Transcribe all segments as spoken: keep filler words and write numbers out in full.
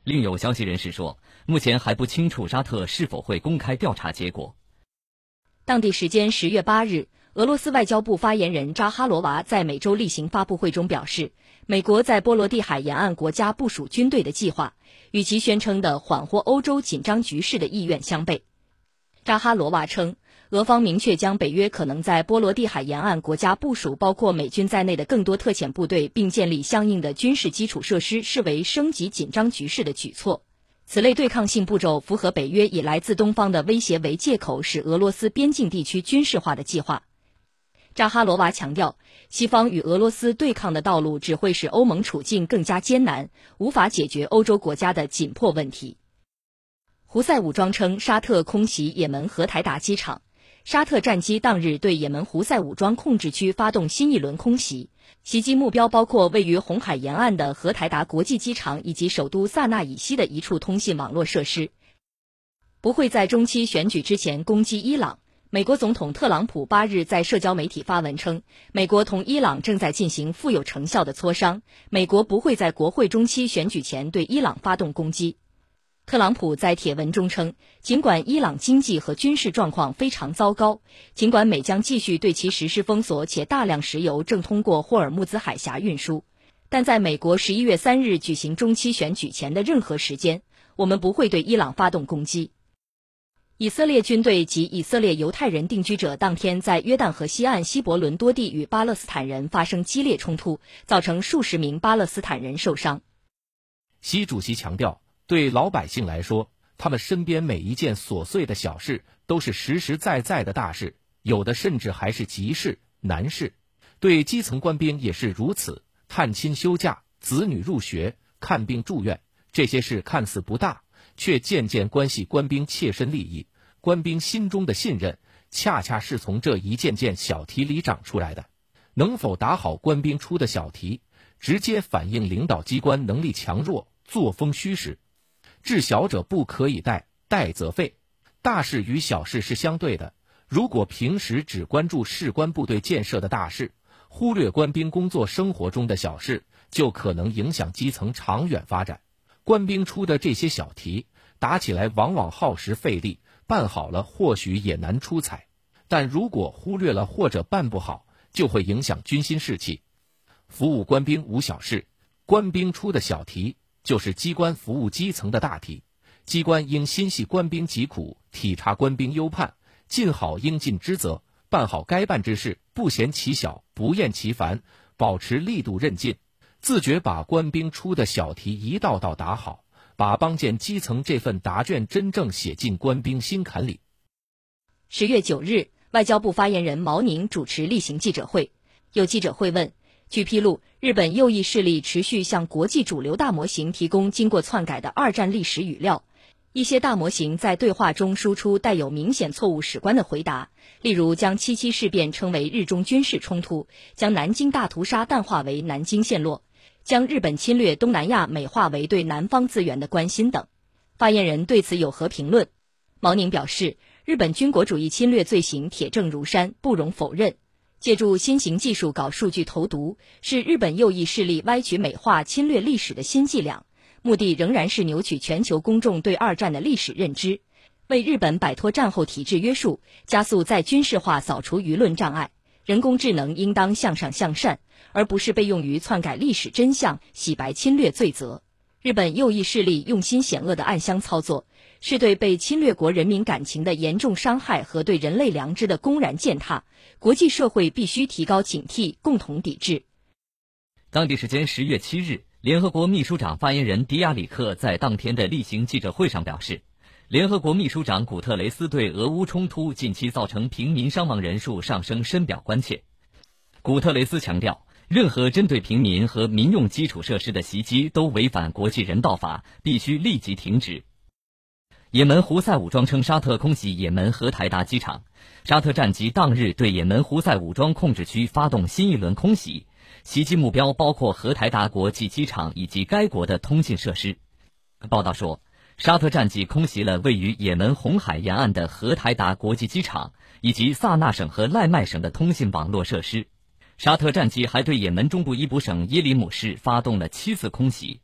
另有消息人士说，目前还不清楚沙特是否会公开调查结果。 当地时间十月八日，俄罗斯外交部发言人扎哈罗娃在美洲例行发布会中表示，美国在波罗的海沿岸国家部署军队的计划，与其宣称的缓和欧洲紧张局势的意愿相悖。扎哈罗娃称，俄方明确将北约可能在波罗的海沿岸国家部署包括美军在内的更多特遣部队，并建立相应的军事基础设施，视为升级紧张局势的举措。此类对抗性步骤符合北约以来自东方的威胁为借口使俄罗斯边境地区军事化的计划。扎哈罗娃强调，西方与俄罗斯对抗的道路只会使欧盟处境更加艰难，无法解决欧洲国家的紧迫问题。胡塞武装称，沙特空袭也门荷台达机场。沙特战机当日对也门胡塞武装控制区发动新一轮空袭，袭击目标包括位于红海沿岸的荷台达国际机场以及首都萨那以西的一处通信网络设施。不会在中期选举之前攻击伊朗。美国总统特朗普八日在社交媒体发文称，美国同伊朗正在进行富有成效的磋商，美国不会在国会中期选举前对伊朗发动攻击。特朗普在帖文中称，尽管伊朗经济和军事状况非常糟糕，尽管美将继续对其实施封锁，且大量石油正通过霍尔木兹海峡运输，但在美国十一月三日举行中期选举前的任何时间，我们不会对伊朗发动攻击。以色列军队及以色列犹太人定居者当天在约旦河西岸西伯伦多地与巴勒斯坦人发生激烈冲突，造成数十名巴勒斯坦人受伤。 习主席强调，对老百姓来说，他们身边每一件琐碎的小事都是实实在在的大事，有的甚至还是急事、难事。对基层官兵也是如此，探亲休假、子女入学、看病住院，这些事看似不大，却渐渐关系官兵切身利益。官兵心中的信任，恰恰是从这一件件小题里长出来的。能否打好官兵出的小题，直接反映领导机关能力强弱、作风虚实。治小者不可以怠，怠则废。大事与小事是相对的，如果平时只关注士官部队建设的大事，忽略官兵工作生活中的小事，就可能影响基层长远发展。官兵出的这些小题，打起来往往耗时费力，办好了或许也难出彩，但如果忽略了或者办不好，就会影响军心士气。服务官兵无小事，官兵出的小题就是机关服务基层的大题。机关应心系官兵疾苦，体察官兵忧盼，尽好应尽之责，办好该办之事，不嫌其小，不厌其烦，保持力度韧劲，自觉把官兵出的小题一道道打好，把帮建基层这份答卷真正写进官兵心坎里。 十月九日，外交部发言人毛宁主持例行记者会，有记者会问，据披露，日本右翼势力持续向国际主流大模型提供经过篡改的二战历史语料，一些大模型在对话中输出带有明显错误史观的回答，例如将七七事变称为日中军事冲突，将南京大屠杀淡化为南京陷落，将日本侵略东南亚美化为对南方资源的关心等。发言人对此有何评论？毛宁表示，日本军国主义侵略罪行铁证如山，不容否认。借助新型技术搞数据投毒，是日本右翼势力歪曲美化侵略历史的新伎俩，目的仍然是扭曲全球公众对二战的历史认知，为日本摆脱战后体制约束，加速再军事化扫除舆论障碍。人工智能应当向上向善，而不是被用于篡改历史真相、洗白侵略罪责。日本右翼势力用心险恶的暗箱操作，是对被侵略国人民感情的严重伤害和对人类良知的公然践踏，国际社会必须提高警惕，共同抵制。 当地时间十月七日，联合国秘书长发言人迪亚里克在当天的例行记者会上表示，联合国秘书长古特雷斯对俄乌冲突近期造成平民伤亡人数上升深表关切。古特雷斯强调，任何针对平民和民用基础设施的袭击都违反国际人道法，必须立即停止。也门胡塞武装称沙特空袭也门荷台达机场，沙特战机当日对也门胡塞武装控制区发动新一轮空袭，袭击目标包括荷台达国际机场以及该国的通信设施。报道说，沙特战机空袭了位于也门红海沿岸的荷台达国际机场以及萨那省和赖麦省的通信网络设施。沙特战机还对也门中部伊卜省耶里姆市发动了七次空袭。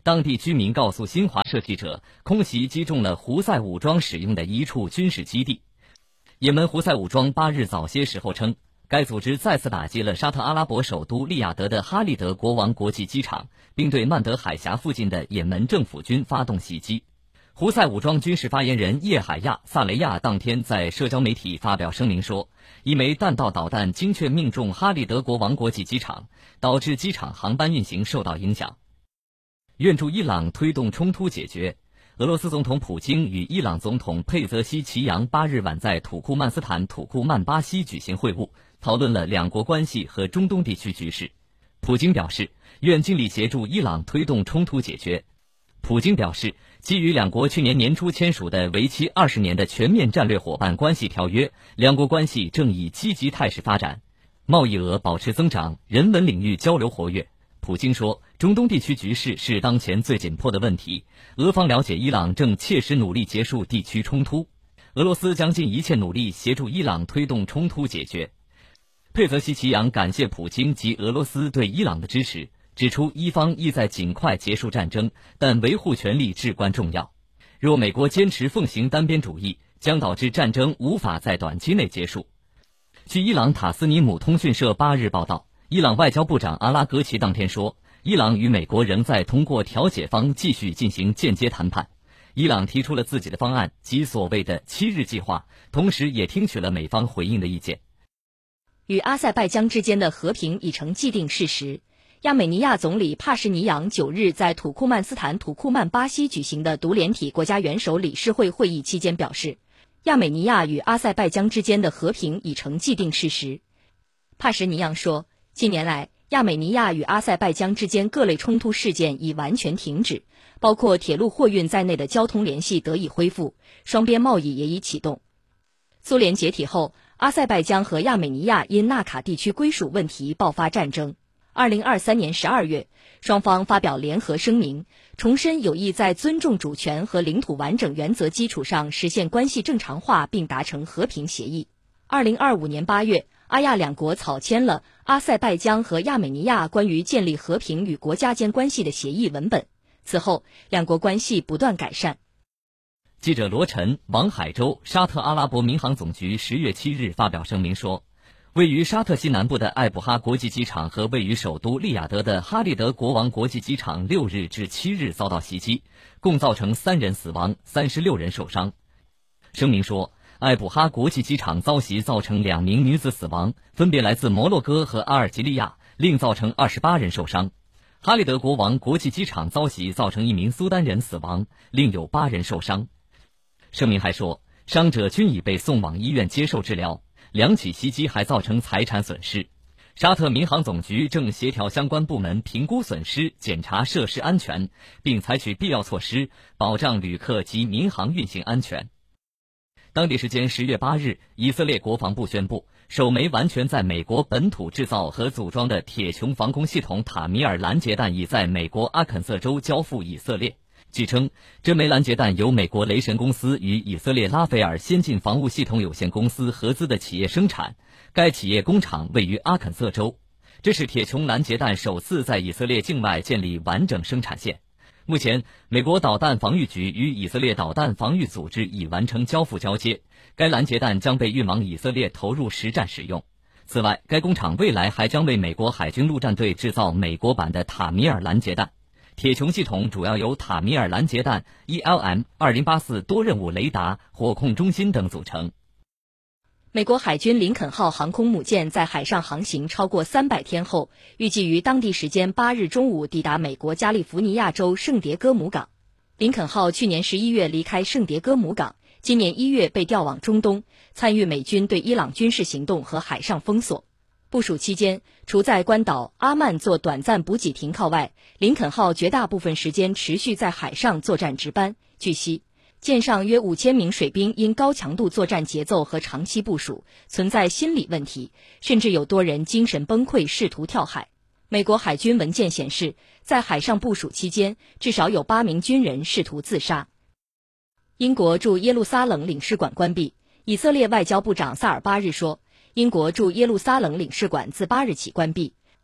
当地居民告诉新华社记者，空袭击中了胡塞武装使用的一处军事基地。也门胡塞武装八日早些时候称，该组织再次打击了沙特阿拉伯首都利雅得的哈利德国王国际机场，并对曼德海峡附近的也门政府军发动袭击。胡塞武装军事发言人叶海亚·萨雷亚当天在社交媒体发表声明说，一枚弹道导弹精确命中哈利德国王国际机场，导致机场航班运行受到影响。愿助伊朗推动冲突解决。俄罗斯总统普京与伊朗总统佩泽西奇扬八日晚在土库曼斯坦土库曼巴西举行会晤，讨论了两国关系和中东地区局势。普京表示，愿尽力协助伊朗推动冲突解决。普京表示，基于两国去年年初签署的为期二十年的全面战略伙伴关系条约，两国关系正以积极态势发展，贸易额保持增长，人文领域交流活跃。普京说，中东地区局势是当前最紧迫的问题，俄方了解伊朗正切实努力结束地区冲突，俄罗斯将尽一切努力协助伊朗推动冲突解决。佩泽西奇扬感谢普京及俄罗斯对伊朗的支持，指出伊方意在尽快结束战争，但维护权利至关重要。若美国坚持奉行单边主义，将导致战争无法在短期内结束。据伊朗塔斯尼姆通讯社八日报道，伊朗外交部长阿拉格齐当天说，伊朗与美国仍在通过调解方继续进行间接谈判。伊朗提出了自己的方案及所谓的七日计划，同时也听取了美方回应的意见。 与阿塞拜疆之间的和平已成既定事实。亚美尼亚总理帕什尼扬九日在土库曼斯坦土库曼巴西举行的独联体国家元首理事会会议期间表示，亚美尼亚与阿塞拜疆之间的和平已成既定事实。帕什尼扬说，近年来亚美尼亚与阿塞拜疆之间各类冲突事件已完全停止，包括铁路货运在内的交通联系得以恢复，双边贸易也已启动。苏联解体后，阿塞拜疆和亚美尼亚因纳卡地区归属问题爆发战争。二零二三年十二月，双方发表联合声明，重申有意在尊重主权和领土完整原则基础上实现关系正常化，并达成和平协议。二零二五年八月，阿亚两国草签了阿塞拜疆和亚美尼亚关于建立和平与国家间关系的协议文本。此后，两国关系不断改善。 记者罗晨、王海洲，沙特阿拉伯民航总局十月七日发表声明说，位于沙特西南部的艾布哈国际机场和位于首都利雅得的哈利德国王国际机场六日至七日遭到袭击，共造成三人死亡，三十六人受伤。声明说，艾布哈国际机场遭袭造成两名女子死亡，分别来自摩洛哥和阿尔及利亚，另造成二十八人受伤。哈利德国王国际机场遭袭造成一名苏丹人死亡，另有八人受伤。声明还说，伤者均已被送往医院接受治疗。两起袭击还造成财产损失，沙特民航总局正协调相关部门评估损失，检查设施安全，并采取必要措施，保障旅客及民航运行安全。当地时间十月八日，以色列国防部宣布，首枚完全在美国本土制造和组装的铁穹防空系统塔米尔拦截弹已在美国阿肯色州交付以色列。据称，这枚拦截弹由美国雷神公司与以色列拉斐尔先进防务系统有限公司合资的企业生产，该企业工厂位于阿肯色州。这是铁穹拦截弹首次在以色列境外建立完整生产线。目前，美国导弹防御局与以色列导弹防御组织已完成交付交接，该拦截弹将被运往以色列投入实战使用。此外，该工厂未来还将为美国海军陆战队制造美国版的塔米尔拦截弹。铁穹系统主要由塔米尔拦截弹 E L M 二零八四多任务雷达、火控中心等组成。 美国海军林肯号航空母舰在海上航行超过三百天后，预计于当地时间八日中午抵达美国加利福尼亚州圣迭戈姆港。林肯号去年十一月离开圣迭戈姆港，今年一月被调往中东，参与美军对伊朗军事行动和海上封锁。部署期间，除在关岛阿曼做短暂补给停靠外，林肯号绝大部分时间持续在海上作战值班。据悉，舰上约五千名水兵因高强度作战节奏和长期部署，存在心理问题，甚至有多人精神崩溃，试图跳海。美国海军文件显示，在海上部署期间，至少有八名军人试图自杀。英国驻耶路撒冷领事馆关闭，以色列外交部长萨尔八日说，英国驻耶路撒冷领事馆自八日起关闭。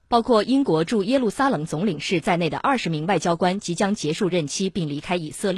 包括英国驻耶路撒冷总领事在内的二十名外交官即将结束任期并离开以色列。